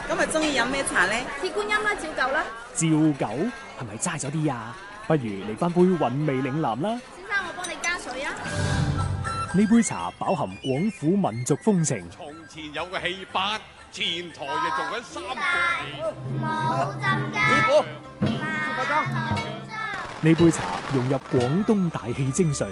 今日中意飲咩茶呢？ 鐵觀音啦，照舊啦。 照舊係咪齋咗啲啊？不如嚟翻杯韻味嶺南啦。 先生，我幫你加水啊。 呢杯茶飽含廣府民族風情。 從前有個戲班，前台就做緊三個戲。 冇浸雞。 師傅， 呢杯茶融入廣東大戲精髓。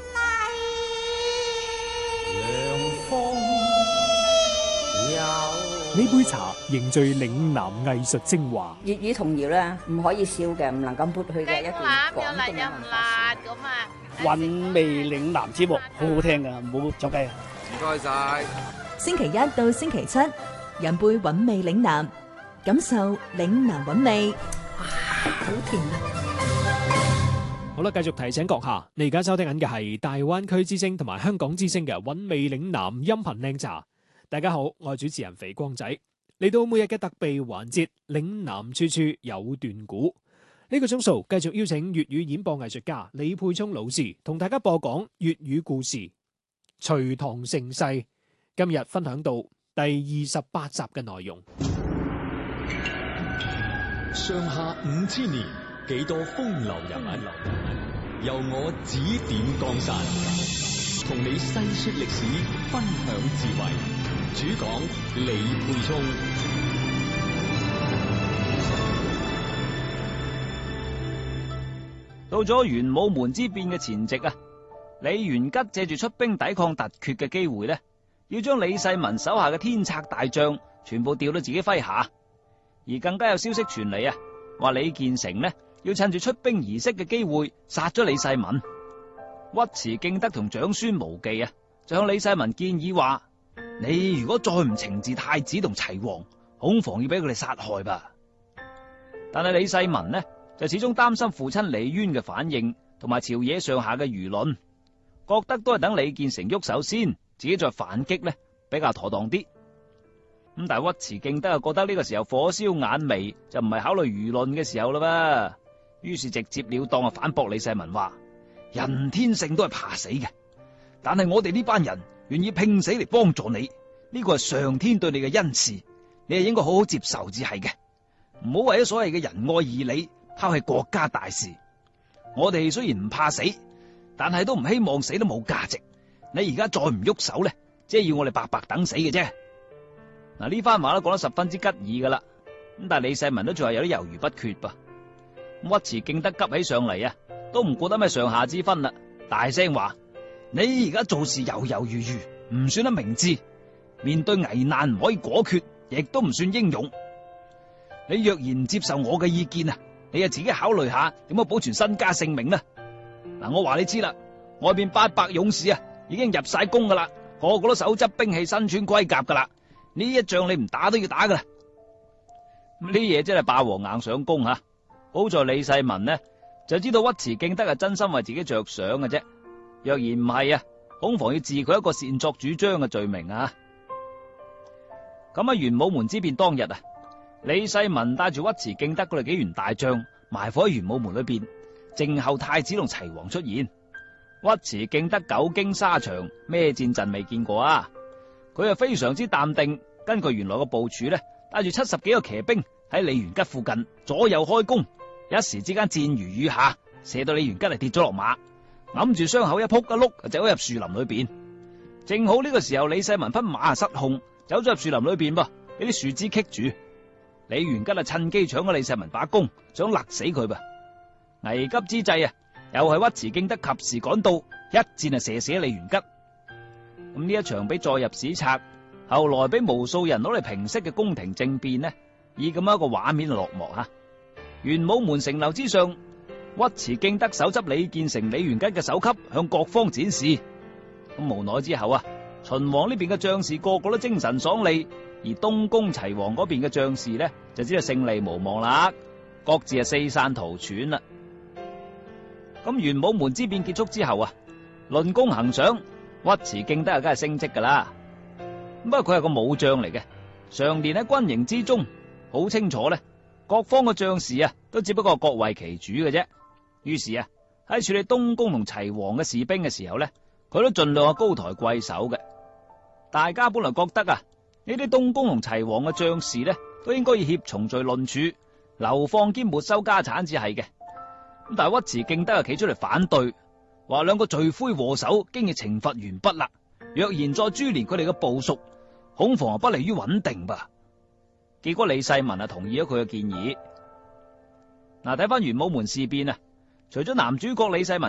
呢杯茶凝聚嶺南藝術精華。 粵語童謠咧，唔可以笑嘅，唔能夠抹去嘅一段廣東嘅文化。 韻味嶺南節目好好聽噶，唔好走雞啊！ 唔該晒。 星期一到星期七，飲杯韻味嶺南，感受嶺南韻味。哇，好甜啊！ 好啦，繼續提醒閣下，你而家收聽緊嘅係大灣區之聲同埋香港之聲嘅韻味嶺南音頻靚茶。大家好，我係主持人肥光仔，嚟到每日嘅特備環節嶺南處處有段古。呢個鐘數繼續邀請粵語演播藝術家李沛聰老師同大家播講粵語故事《隋唐盛世》。今日分享到第28集嘅內容。 上下5000年，幾多風流人物，由我指點江山，同你細說歷史，分享智慧。主講李沛聰。 到咗玄武門之變嘅前夕啊，李元吉借住出兵抵抗突厥嘅機會呢，要將李世民手下嘅天策大將全部調到自己麾下，而更加有消息傳嚟啊，話李建成呢要趁住出兵儀式嘅機會殺咗李世民。尉遲敬德同長孫無忌啊，就向李世民建議話：你如果再唔懲治太子同齊王，恐防要俾佢哋殺害吧。但係李世民呢，就始終擔心父親李淵嘅反應，同埋朝野上下嘅輿論，覺得都係等李建成喐手先，自己再反擊呢比較妥當啲。咁但係尉遲敬德又覺得呢個時候火燒眼眉，就唔係考慮輿論嘅時候啦噃，於是直接了當啊反駁李世民話：人天性都係怕死嘅，但係我哋呢班人願意拼死嚟幫助你，呢個係上天對你嘅恩賜，你係應該好好接受至係嘅，唔好為咗所謂嘅仁愛義理拋棄國家大事。我哋雖然唔怕死，但係都唔希望死得冇價值。你而家再唔喐手咧，即係要我哋白白等死嘅啫。嗱，呢番話都講得十分之吉耳噶啦，咁但係李世民都仲係有啲猶豫不決噃。尉遲敬德急起上嚟啊，都唔顧得咩上下之分啦，大聲話：你而家做事猶猶豫豫，唔算得明智，面對危難唔可以果決，亦都唔算英勇。你若然唔接受我嘅意見啊，你就自己考慮下點樣保存身家性命啦。嗱，我話你知啦，外邊800勇士啊，已經入晒宮噶啦，個個都手執兵器，身穿盔甲噶啦。呢一仗你唔打都要打噶啦。呢嘢真係霸王硬上弓吓。好在李世民呢就知道尉遲敬德係真心為自己着想嘅啫。若然唔係啊，恐防要治佢一個擅作主張嘅罪名啊。咁喺玄武門之變當日啊，李世民帶住尉遲敬德嗰哋幾員大將埋伏喺玄武門裏邊，靜候太子同齊王出現。尉遲敬德久經沙場，咩戰陣未見過啊！佢係非常之淡定，根據原來嘅部署呢，帶住70幾個騎兵喺李元吉附近左右開弓，一時之間箭如雨下，射到李元吉嚟跌咗落馬，揞住傷口一撲一碌就走入樹林裏邊。正好呢個時候，李世民匹馬失控，走咗入樹林裏邊噃，俾啲樹枝棘住。李元吉趁機搶咗李世民把弓，想勒死佢噃。危急之際啊，又係尉遲敬德及時趕到，一箭射死李元吉。咁呢一場俾載入史冊，後來俾無數人攞嚟平息嘅宮廷政變呢，以咁樣一個畫面落幕吓。玄武門城樓之上，尉遲敬德手執李建成、李元吉嘅首級向各方展示。咁無奈之後啊，秦王呢邊嘅將士個個都精神爽利，而東宮齊王嗰邊嘅將士呢，就知道勝利無望啦，各自係四散逃竄啦。咁玄武門之變結束之後啊，論功行賞，尉遲敬德梗係升職噶啦。不過佢係個武將嚟嘅，常年喺軍營之中，好清楚咧，各方嘅將士啊，都只不過各為其主嘅啫。於是啊，喺處理東宮同齊王嘅士兵嘅時候咧，佢都盡量係高抬貴手嘅。大家本來覺得啊，呢啲東宮同齊王嘅將士咧， 都應該以協從罪論處，流放兼沒收家產至係嘅。咁但係尉遲敬德又企出嚟反對，話兩個罪魁禍首經已懲罰完畢啦，若然再株連佢哋嘅部屬，恐防不利於穩定吧。結果李世民同意咗佢嘅建議。嗱，睇翻玄武門事變啊，除咗男主角李世民